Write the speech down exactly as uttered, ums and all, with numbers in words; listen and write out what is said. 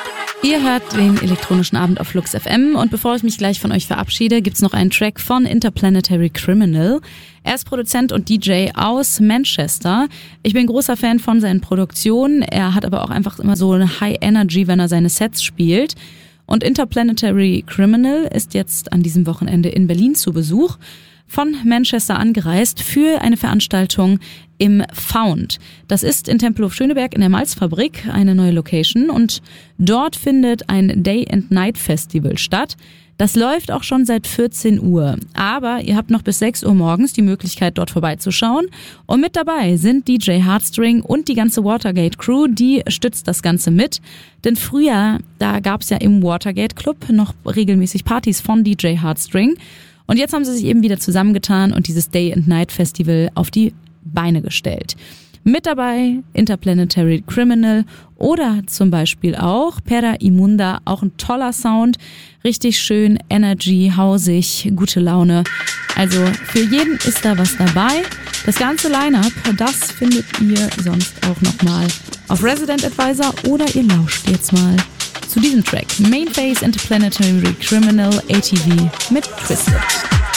Ihr hört den elektronischen Abend auf Flux F M und bevor ich mich gleich von euch verabschiede, gibt's noch einen Track von Interplanetary Criminal. Er ist Produzent und D J aus Manchester. Ich bin großer Fan von seinen Produktionen. Er hat aber auch einfach immer so eine High Energy, wenn er seine Sets spielt. Und Interplanetary Criminal ist jetzt an diesem Wochenende in Berlin zu Besuch, von Manchester angereist für eine Veranstaltung im Found. Das ist in Tempelhof Schöneberg in der Malzfabrik, eine neue Location, und dort findet ein Day and Night Festival statt. Das läuft auch schon seit vierzehn Uhr, aber ihr habt noch bis sechs Uhr morgens die Möglichkeit, dort vorbeizuschauen. Und mit dabei sind D J Hardstring und die ganze Watergate Crew, die stützt das Ganze mit. Denn früher, da gab's ja im Watergate Club noch regelmäßig Partys von D J Hardstring. Und jetzt haben sie sich eben wieder zusammengetan und dieses Day and Night Festival auf die Beine gestellt. Mit dabei Interplanetary Criminal oder zum Beispiel auch Pera Imunda, auch ein toller Sound, richtig schön, Energy, hausig, gute Laune. Also für jeden ist da was dabei. Das ganze Line-Up, das findet ihr sonst auch nochmal auf Resident Advisor oder ihr lauscht jetzt mal zu diesem Track. Mainface Interplanetary Criminal A T V mit Twisted.